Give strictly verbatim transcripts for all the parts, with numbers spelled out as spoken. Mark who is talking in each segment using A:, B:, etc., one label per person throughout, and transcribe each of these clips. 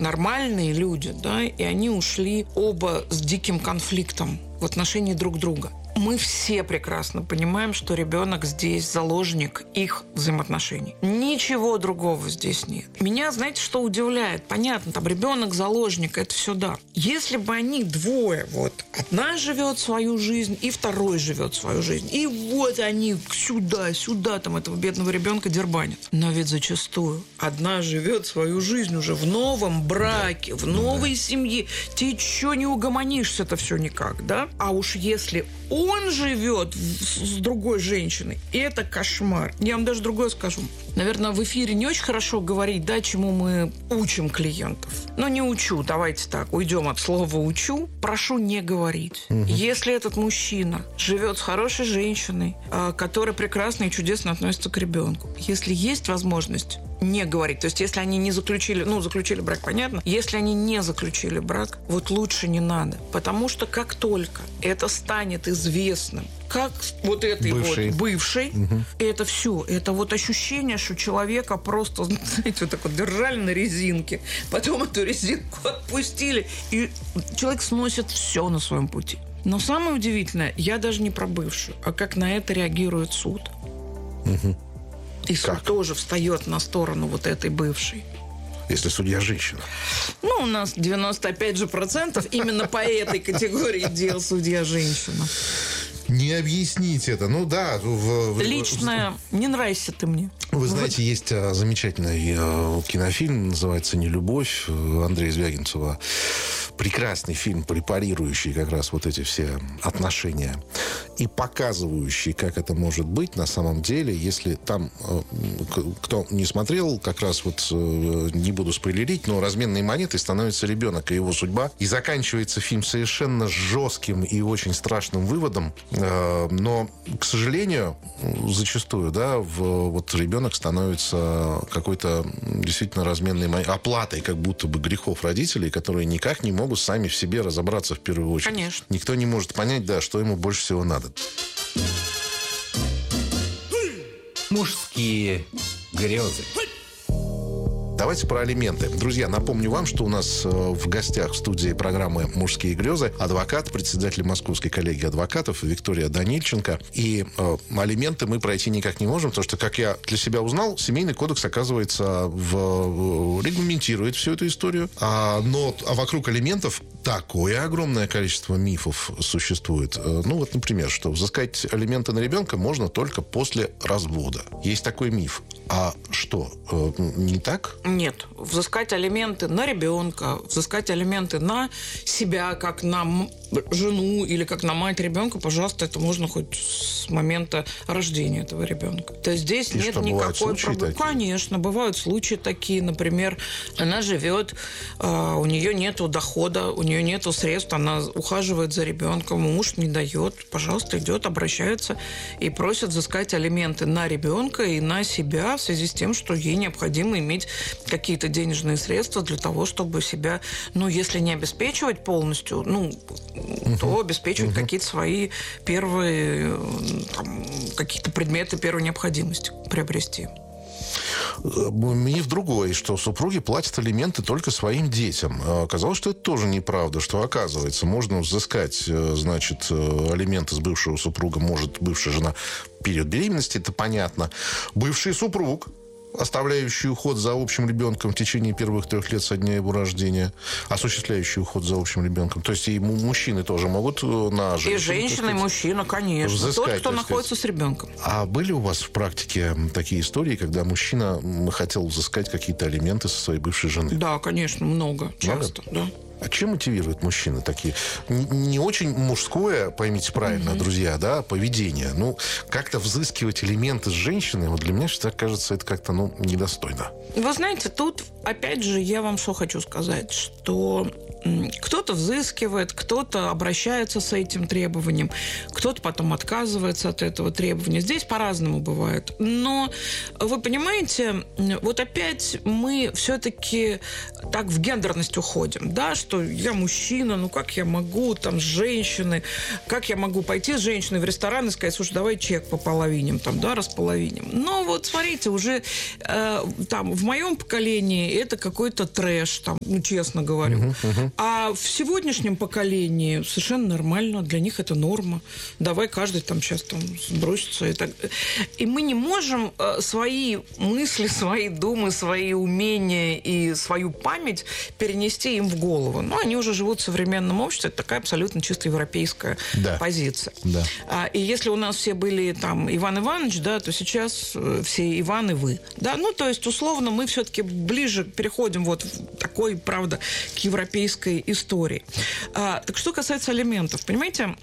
A: нормальные люди, да, и они ушли оба с диким конфликтом в отношении друг друга. Мы все прекрасно понимаем, что ребенок здесь заложник их взаимоотношений. Ничего другого здесь нет. Меня, знаете, что удивляет? Понятно, там ребенок, заложник, это все да. Если бы они двое, вот, одна живет свою жизнь, и второй живет свою жизнь, и вот они сюда, сюда, там, этого бедного ребенка дербанят. Но ведь зачастую одна живет свою жизнь уже в новом браке, в новой семье. Ты что не угомонишься-то все никак, да? А уж если он живет с другой женщиной, и это кошмар. Я вам даже другое скажу. Наверное, в эфире не очень хорошо говорить, да, чему мы учим клиентов. Но не учу, давайте так, уйдем от слова «учу». Прошу не говорить. Угу. Если этот мужчина живет с хорошей женщиной, которая прекрасно и чудесно относится к ребенку, если есть возможность не говорить, то есть если они не заключили, ну, заключили брак, понятно, если они не заключили брак, вот лучше не надо. Потому что как только это станет известным, как вот этой бывший. вот бывшей, угу. это все, это вот ощущение, что человека просто, знаете, вот так вот держали на резинке, потом эту резинку отпустили, и человек сносит все на своем пути. Но самое удивительное, я даже не про бывшую, а как на это реагирует суд.
B: Угу.
A: И суд как? тоже встает на сторону вот этой бывшей.
B: Если судья женщина.
A: Ну, у нас девяносто пять же процентов именно по этой категории дел судья женщина.
B: Не объяснить это. Ну да. В,
A: Личное. В... Не нравишься ты мне.
B: Вы знаете, есть замечательный кинофильм, называется «Нелюбовь» Андрея Звягинцева. Прекрасный фильм, препарирующий как раз вот эти все отношения и показывающий, как это может быть на самом деле, если там, кто не смотрел, как раз вот не буду спойлерить, но разменной монетой становится ребенок и его судьба. И заканчивается фильм совершенно жестким и очень страшным выводом. Но, к сожалению, зачастую, да, в, вот ребенок становится какой-то действительно разменной монетой, оплатой как будто бы грехов родителей, которые никак не могут сами в себе разобраться в первую очередь.
A: Конечно.
B: Никто не может понять, да, что ему больше всего надо.
C: Мужские грезы.
B: Давайте про алименты. Друзья, напомню вам, что у нас в гостях в студии программы «Мужские грезы» адвокат, председатель Московской коллегии адвокатов Виктория Данильченко. И э, алименты мы пройти никак не можем, потому что, как я для себя узнал, Семейный кодекс, оказывается, в, регламентирует всю эту историю. А, но а вокруг алиментов такое огромное количество мифов существует. Ну, вот, например, что взыскать алименты на ребенка можно только после развода. Есть такой миф. А что, э, не так?
A: Нет. Взыскать алименты на ребенка, взыскать алименты на себя, как на жену или как на мать ребенка, пожалуйста, это можно хоть с момента рождения этого ребенка. То есть здесь
B: И
A: нет
B: что,
A: никакой проблемы.
B: Такие?
A: Конечно, бывают случаи такие. Например, она живет, у нее нету дохода, у нее нету средств, она ухаживает за ребенком, муж не дает, пожалуйста, идет, обращается и просит взыскать алименты на ребенка и на себя в связи с тем, что ей необходимо иметь какие-то денежные средства для того, чтобы себя, ну, если не обеспечивать полностью, ну, uh-huh. то обеспечивать uh-huh. какие-то свои первые, там, какие-то предметы первой необходимости приобрести.
B: Миф другой, что супруги платят алименты только своим детям. Оказалось, что это тоже неправда, что, оказывается, можно взыскать, значит, алименты с бывшего супруга, может бывшая жена в период беременности, это понятно. Бывший супруг, оставляющий уход за общим ребенком в течение первых трех лет со дня его рождения, осуществляющий уход за общим ребенком. То есть и мужчины тоже могут на женщину...
A: И женщина, и мужчина, конечно.
B: Взыскать,
A: тот, кто находится с ребенком.
B: А были у вас в практике такие истории, когда мужчина хотел взыскать какие-то алименты со своей бывшей жены?
A: Да, конечно, много, часто, много? да.
B: А чем мотивируют мужчины такие? Не очень мужское, поймите правильно, mm-hmm. друзья, да, поведение. Ну, как-то взыскивать элементы с женщины, вот для меня всегда кажется, это как-то, ну, недостойно.
A: Вы знаете, тут, опять же, я вам что хочу сказать, что кто-то взыскивает, кто-то обращается с этим требованием, кто-то потом отказывается от этого требования. Здесь по-разному бывает. Но вы понимаете, вот опять мы все-таки так в гендерность уходим, да, что я мужчина, ну как я могу там с женщиной, как я могу пойти с женщиной в ресторан и сказать, слушай, давай чек пополовиним, там, да, располовиним. Но вот смотрите, уже э, там в моем поколении это какой-то трэш, там, ну честно говорю. Uh-huh, uh-huh. А в сегодняшнем поколении совершенно нормально, для них это норма. Давай каждый там сейчас там сбросится. И, так. И мы не можем э, свои мысли, свои думы, свои умения и свою память перенести им в голову. Ну, они уже живут в современном обществе, это такая абсолютно чисто европейская да. позиция. Да. А, и если у нас все были там Иван Иванович, да, то сейчас все Иван и вы. Да? Ну, то есть, условно, мы все-таки ближе переходим вот в такой, правда, к европейской истории. А, так что касается алиментов, понимаете,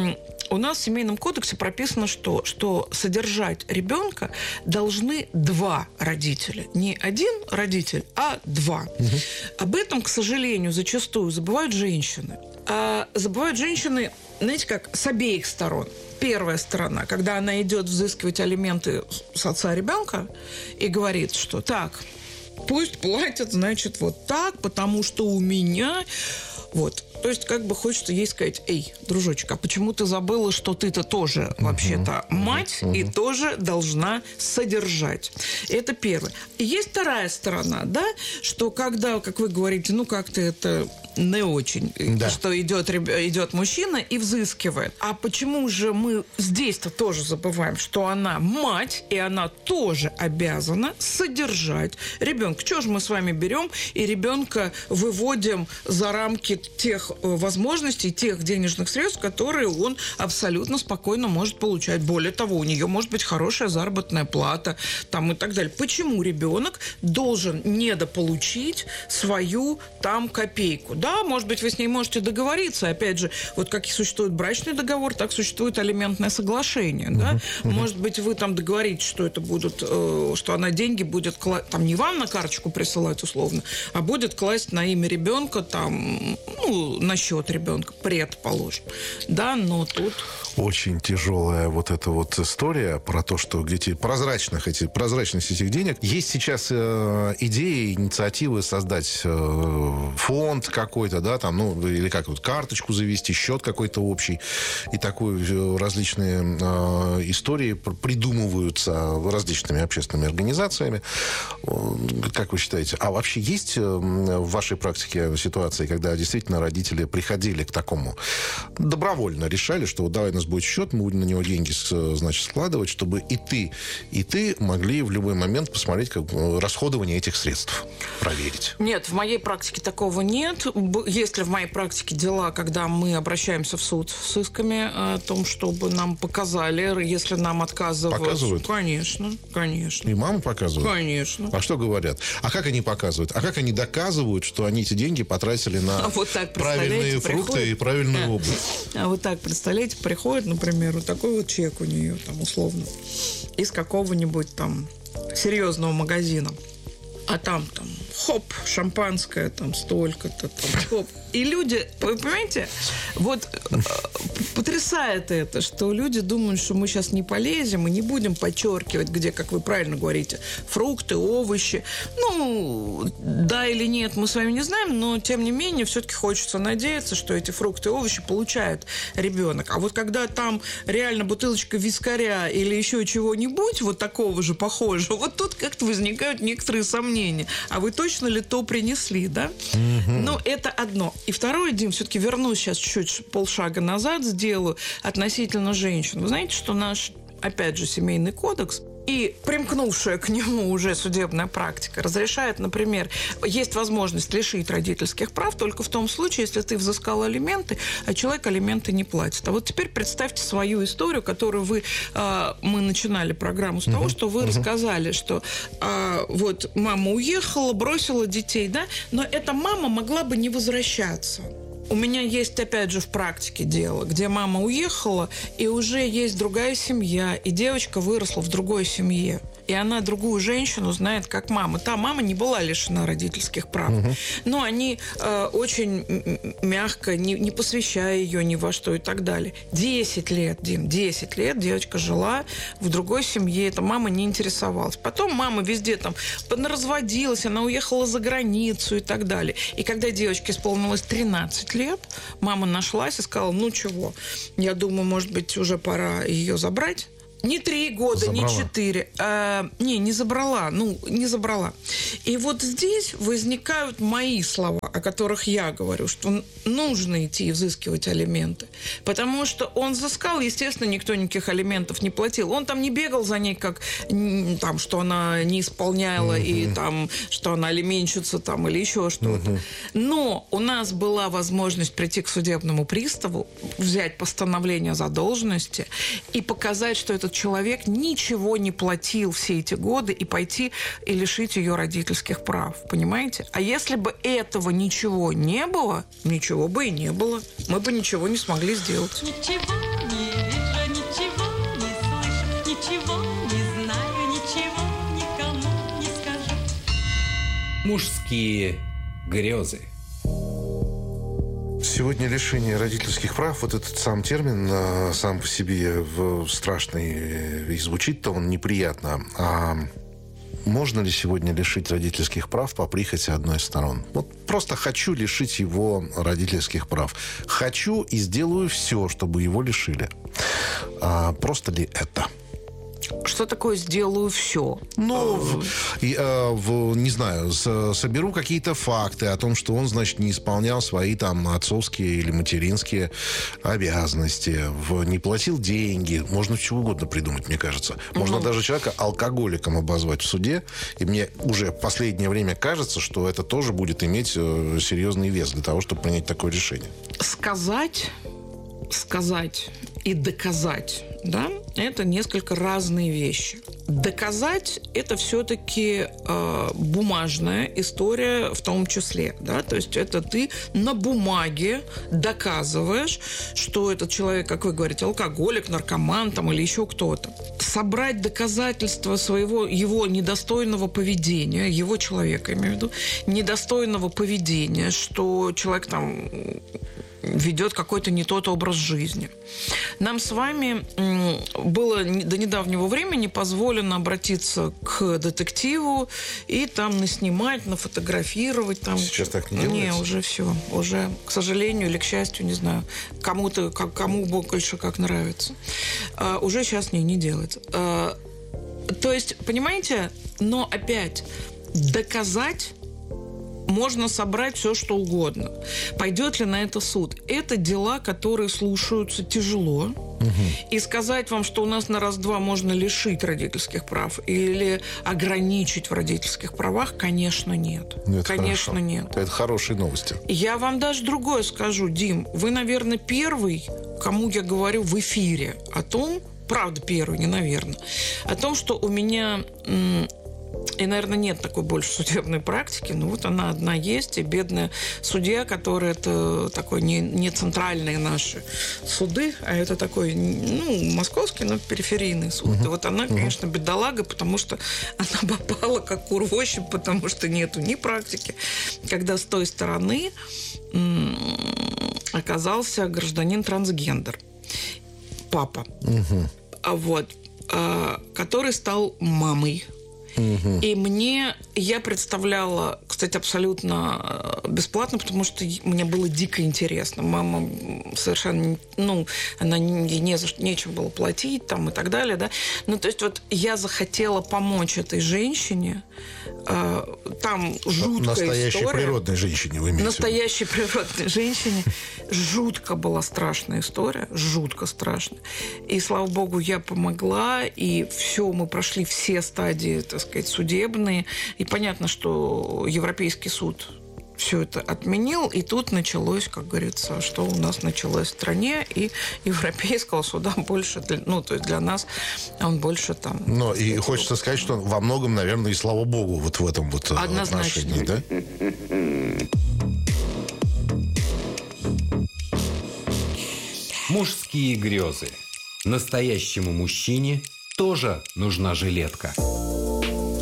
A: у нас в Семейном кодексе прописано, что, что содержать ребенка должны два родителя. Не один родитель, а два. Угу. Об этом, к сожалению, зачастую забывают женщины. А забывают женщины, знаете как, с обеих сторон. Первая сторона, когда она идет взыскивать алименты с отца ребенка и говорит, что так, пусть платят, значит, вот так, потому что у меня... Вот. То есть, как бы хочется ей сказать, эй, дружочек, а почему ты забыла, что ты-то тоже, uh-huh. вообще-то, мать uh-huh. и тоже должна содержать? Это первое. И есть вторая сторона, да, что когда, как вы говорите, ну, как-то это не очень, да. что идет, идет мужчина и взыскивает. А почему же мы здесь-то тоже забываем, что она мать, и она тоже обязана содержать ребенка? Чего же мы с вами берем и ребенка выводим за рамки тех возможностей, тех денежных средств, которые он абсолютно спокойно может получать. Более того, у нее может быть хорошая заработная плата там, и так далее. Почему ребенок должен недополучить свою там копейку? Да, может быть, вы с ней можете договориться. Опять же, вот как и существует брачный договор, так существует алиментное соглашение. Uh-huh. Да? Uh-huh. Может быть, вы там договоритесь, что это будут, э, что она деньги будет кла- там не вам на карточку присылать условно, а будет класть на имя ребенка там, ну, на счет ребенка, предположим. Да, но тут...
B: Очень тяжелая вот эта вот история про то, что где-то прозрачных эти, прозрачность этих денег. Есть сейчас э, идеи, инициативы создать э, фонд какой-то, да, там, ну, или как вот карточку завести, счет какой-то общий. И такую различные э, истории придумываются различными общественными организациями. Как вы считаете? А вообще есть в вашей практике ситуации, когда действительно родители приходили к такому, добровольно решали, что вот давай у нас будет счет, мы будем на него деньги, значит, складывать, чтобы и ты, и ты могли в любой момент посмотреть как расходование этих средств, проверить?
A: Нет, в моей практике такого нет. Есть ли в моей практике дела, когда мы обращаемся в суд с исками о том, чтобы нам показали, если нам отказывают?
B: Показывают?
A: Конечно, конечно.
B: И мамы показывают?
A: Конечно.
B: А что говорят? А как они показывают? А как они доказывают, что они эти деньги потратили на а вот так, правильные фрукты приходит, и правильную да. обувь?
A: А вот так, представляете, приходит, например, вот такой вот чек у нее, там, условно, из какого-нибудь там серьезного магазина. А там, там, хоп, шампанское, там, столько-то, там, хоп. И люди, вы понимаете, вот э, потрясает это, что люди думают, что мы сейчас не полезем и не будем подчеркивать, где, как вы правильно говорите, фрукты, овощи. Ну, да или нет, мы с вами не знаем, но, тем не менее, все-таки хочется надеяться, что эти фрукты и овощи получает ребенок. А вот когда там реально бутылочка вискаря или еще чего-нибудь, вот такого же похожего, вот тут как-то возникают некоторые сомнения. А вы точно ли то принесли, да? Mm-hmm. Ну, это одно. И второе, Дим, все-таки вернусь сейчас чуть-чуть полшага назад, сделаю относительно женщин. Вы знаете, что наш, опять же, семейный кодекс и примкнувшая к нему уже судебная практика разрешает, например, есть возможность лишить родительских прав только в том случае, если ты взыскал алименты, а человек алименты не платит. А вот теперь представьте свою историю, которую вы... Э, мы начинали программу с того, uh-huh. что вы uh-huh. рассказали, что э, вот мама уехала, бросила детей, да, но эта мама могла бы не возвращаться. У меня есть, опять же, в практике дело, где мама уехала, и уже есть другая семья, и девочка выросла в другой семье. и она другую женщину знает как мама. Та мама не была лишена родительских прав. Угу. Но они э, очень мягко, не, не посвящая ее ни во что и так далее. Десять лет, Дим, десять лет девочка жила в другой семье. Эта мама не интересовалась. Потом мама везде там разводилась, она уехала за границу и так далее. И когда девочке исполнилось тринадцать лет, мама нашлась и сказала, ну чего, я думаю, может быть, уже пора ее забрать. Не три года, забрала. Не четыре. А, не, не забрала. Ну, не забрала. И вот здесь возникают мои слова, о которых я говорю, что нужно идти и взыскивать алименты. Потому что он взыскал, естественно, никто никаких алиментов не платил. Он там не бегал за ней, как там, что она не исполняла, угу. и там, что она алименщица там, или еще что-то. Угу. Но у нас была возможность прийти к судебному приставу, взять постановление о задолженности и показать, что этот человек ничего не платил все эти годы, и пойти и лишить ее родительских прав. Понимаете? А если бы этого ничего не было, ничего бы и не было. Мы бы ничего не смогли сделать.
C: Ничего не вижу, ничего не слышу, ничего не знаю, ничего никому не скажу.
D: Мужские грезы.
B: Сегодня лишение родительских прав, вот этот сам термин сам по себе страшный, и звучит-то он неприятно. А можно ли сегодня лишить родительских прав по прихоти одной из сторон? Вот просто хочу лишить его родительских прав. Хочу и сделаю все, чтобы его лишили. А просто ли это?
A: Что такое «сделаю все»?
B: Ну, в, э, в, не знаю, с, соберу какие-то факты о том, что он, значит, не исполнял свои там отцовские или материнские обязанности, в, не платил деньги. Можно чего угодно придумать, мне кажется. Можно ну. даже человека алкоголиком обозвать в суде. И мне уже в последнее время кажется, что это тоже будет иметь э, серьезный вес для того, чтобы принять такое решение.
A: Сказать, сказать и доказать, да, это несколько разные вещи. Доказать – это все-таки э, бумажная история в том числе, да, то есть это ты на бумаге доказываешь, что этот человек, как вы говорите, алкоголик, наркоман там, или еще кто-то. Собрать доказательства своего, его недостойного поведения, его человека, имею в виду, недостойного поведения, что человек там ведет какой-то не тот образ жизни. Нам с вами было до недавнего времени позволено обратиться к детективу и там наснимать, нафотографировать. Там.
B: Сейчас так не делается?
A: Не, уже все. Уже, к сожалению или к счастью, не знаю, кому-то, как, кому больше как нравится. А, уже сейчас не, не делается. А, то есть, понимаете, но опять доказать можно собрать все, что угодно. Пойдет ли на это суд? Это дела, которые слушаются тяжело. Угу. И сказать вам, что у нас на раз-два можно лишить родительских прав или ограничить в родительских правах, конечно, нет.
B: Это
A: конечно,
B: хорошо.
A: Нет.
B: Это хорошие новости.
A: Я вам даже другое скажу, Дим. Вы, наверное, первый, кому я говорю в эфире о том, правда, первый, не наверное, о том, что у меня... М- И, наверное, нет такой больше судебной практики. Но вот она одна есть. И бедная судья, которая это такой не, не центральные наши суды, а это такой, ну, московский, но периферийный суд. Uh-huh. И вот она, конечно, бедолага, потому что она попала как кур в ощупь, потому что нету ни практики. Когда с той стороны м- оказался гражданин-трансгендер. Папа. Uh-huh. А вот, а, который стал мамой. Угу. И мне, я представляла, кстати, абсолютно бесплатно, потому что мне было дико интересно. Мама совершенно, ну, она не, не за что, нечем было платить там и так далее, да. Ну, то есть вот я захотела помочь этой женщине. Там жуткая
B: Настоящей
A: история.
B: природной женщине, вы имеете в виду?
A: Настоящей природной женщине. Жутко была страшная история. Жутко страшная. И, слава богу, я помогла. И все, мы прошли все стадии, так сказать, судебные. И понятно, что Европейский суд все это отменил, и тут началось, как говорится, что у нас началось в стране, и Европейского суда больше, для, ну, то есть для нас он больше там...
B: Но и хочется сказать, что во многом, наверное, и слава богу, вот в этом вот отношении, да?
D: Мужские грезы. Настоящему мужчине тоже нужна жилетка.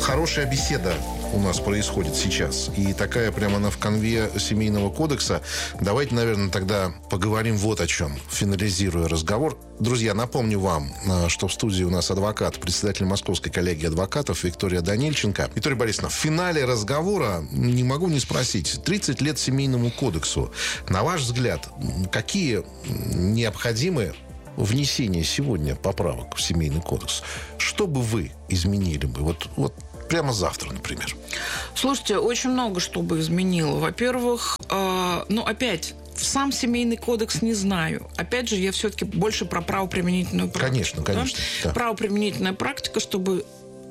B: Хорошая беседа у нас происходит сейчас. И такая прямо она в канве Семейного кодекса. Давайте, наверное, тогда поговорим вот о чем, финализируя разговор. Друзья, напомню вам, что в студии у нас адвокат, председатель Московской коллегии адвокатов Виктория Данильченко. Виктория Борисовна, в финале разговора не могу не спросить. тридцать лет Семейному кодексу. На ваш взгляд, какие необходимы внесения сегодня поправок в Семейный кодекс? Что бы вы изменили бы? Вот, вот прямо завтра, например.
A: Слушайте, очень много что бы изменило. Во-первых, э, ну, опять... Сам Семейный кодекс не знаю. Опять же, я все-таки больше про правоприменительную практику.
B: Конечно, конечно.
A: Да?
B: Да.
A: Правоприменительная практика, чтобы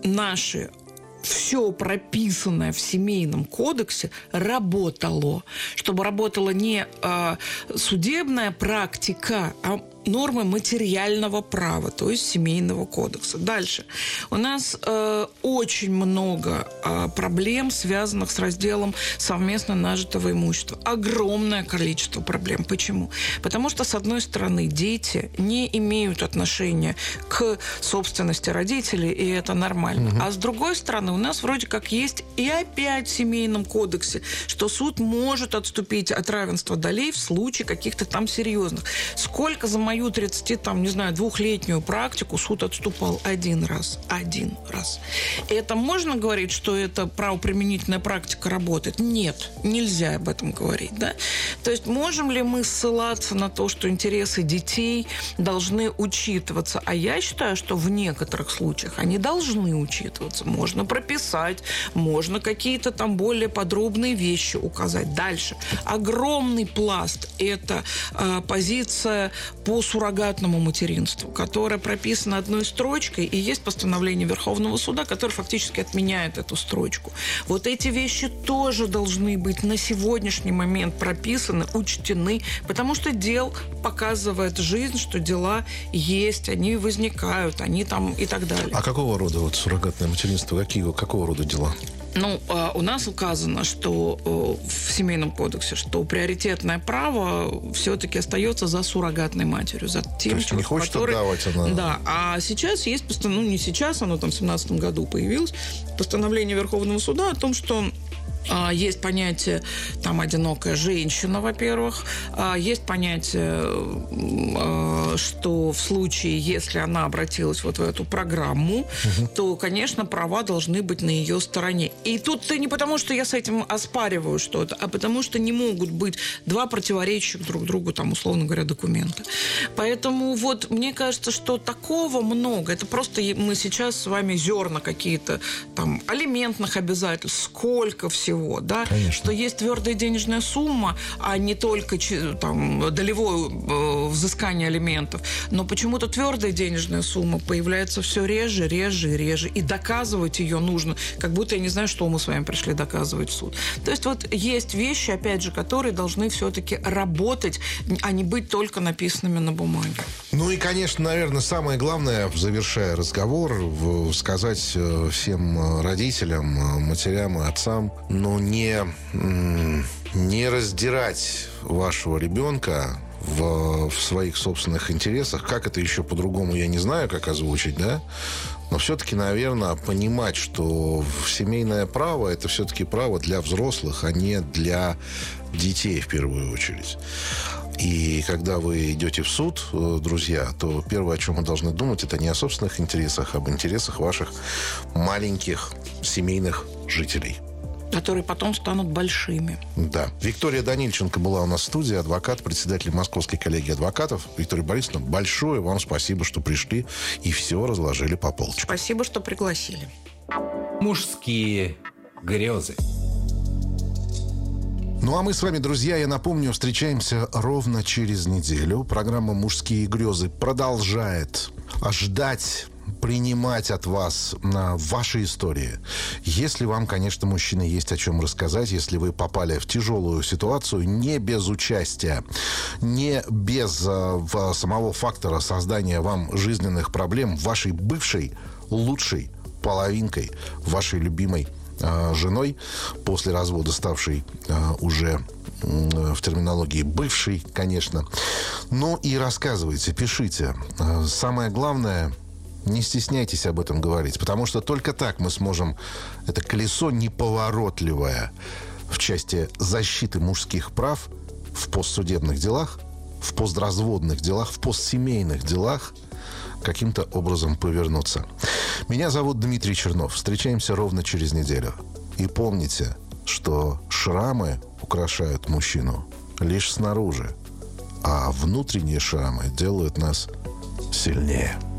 A: наши все прописанное в Семейном кодексе работало. Чтобы работала не э, судебная практика, а нормы материального права, то есть Семейного кодекса. Дальше. У нас э, очень много э, проблем, связанных с разделом совместно нажитого имущества. Огромное количество проблем. Почему? Потому что, с одной стороны, дети не имеют отношения к собственности родителей, и это нормально. Угу. А с другой стороны, у нас вроде как есть и опять в Семейном кодексе, что суд может отступить от равенства долей в случае каких-то там серьезных. Сколько за мою тридцать, там, не знаю, двухлетнюю практику суд отступал один раз. Один раз. И это можно говорить, что эта правоприменительная практика работает? Нет, нельзя об этом говорить, да? То есть можем ли мы ссылаться на то, что интересы детей должны учитываться? А я считаю, что в некоторых случаях они должны учитываться. Можно прописать, можно какие-то там более подробные вещи указать. Дальше. Огромный пласт – это э, позиция по суррогатному материнству, которая прописана одной строчкой, и есть постановление Верховного суда, которое фактически отменяет эту строчку. Вот эти вещи тоже должны быть на сегодняшний момент прописаны, учтены, потому что дел показывает жизнь, что дела есть, они возникают, они там и так далее.
B: А какого рода вот суррогатное материнство? Какие, какого рода дела?
A: Ну, у нас указано, что в Семейном кодексе, что приоритетное право все-таки остается за суррогатной матерью, за тем,
B: то есть не хочет
A: который...
B: отдавать она.
A: Да, а сейчас есть постановление, ну не сейчас, оно там в семнадцатом году появилось, постановление Верховного суда о том, что есть понятие там одинокая женщина, во-первых. Есть понятие, что в случае, если она обратилась вот в эту программу, угу. то, конечно, права должны быть на ее стороне. И тут не потому, что я с этим оспариваю что-то, а потому что не могут быть два противоречащих друг другу, там, условно говоря, документа. Поэтому вот мне кажется, что такого много. Это просто мы сейчас с вами зерна какие-то там алиментных обязательств, сколько всего. Да? Что есть твердая денежная сумма, а не только там, долевое э, взыскание алиментов. Но почему-то твердая денежная сумма появляется все реже, реже и реже. И доказывать ее нужно, как будто я не знаю, что мы с вами пришли доказывать в суд. То есть вот есть вещи, опять же, которые должны все-таки работать, а не быть только написанными на бумаге.
B: Ну и, конечно, наверное, самое главное, завершая разговор, сказать всем родителям, матерям и отцам, но не, не раздирать вашего ребенка в, в своих собственных интересах. Как это еще по-другому, я не знаю, как озвучить, да? Но все-таки, наверное, понимать, что семейное право – это все-таки право для взрослых, а не для детей в первую очередь. И когда вы идете в суд, друзья, то первое, о чем мы должны думать, это не о собственных интересах, а об интересах ваших маленьких семейных жителей.
A: Которые потом станут большими.
B: Да. Виктория Данильченко была у нас в студии, адвокат, председатель Московской коллегии адвокатов. Виктория Борисовна, большое вам спасибо, что пришли и все разложили по полочкам.
A: Спасибо, что пригласили.
D: Мужские грезы.
B: Ну, а мы с вами, друзья, я напомню, встречаемся ровно через неделю. Программа «Мужские грезы» продолжает ждать, принимать от вас на ваши истории. Если вам, конечно, мужчины, есть о чем рассказать, если вы попали в тяжелую ситуацию, не без участия, не без э, самого фактора создания вам жизненных проблем, вашей бывшей лучшей половинкой, вашей любимой э, женой, после развода ставшей э, уже э, в терминологии бывшей, конечно. Ну и рассказывайте, пишите. Э, самое главное, Не стесняйтесь об этом говорить, потому что только так мы сможем это колесо неповоротливое в части защиты мужских прав в постсудебных делах, в постразводных делах, в постсемейных делах каким-то образом повернуться. Меня зовут Дмитрий Чернов. Встречаемся ровно через неделю. И помните, что шрамы украшают мужчину лишь снаружи, а внутренние шрамы делают нас сильнее.